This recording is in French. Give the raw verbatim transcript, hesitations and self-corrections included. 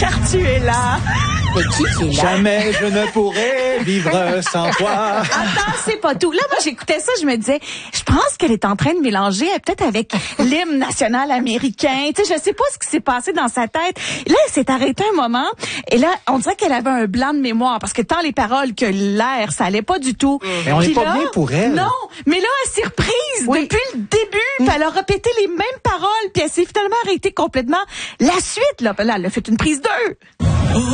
car tu es là. Mais qui qui est là? Jamais je ne pourrai vivre sans toi. Attends, c'est pas tout. Là, moi, j'écoutais ça, je me disais, je pense qu'elle est en train de mélanger euh, peut-être avec l'hymne national américain. Tu sais, je sais pas ce qui s'est passé dans sa tête. Là, elle s'est arrêtée un moment, et là, on dirait qu'elle avait un blanc de mémoire, parce que tant les paroles que l'air, ça allait pas du tout. Mais on n'est Puis pas là, bien pour elle. Non, mais là, elle s'est reprise Oui. depuis le début, puis elle a répété les mêmes paroles, puis elle s'est finalement arrêtée complètement. La suite, là, là, elle a fait une prise deux.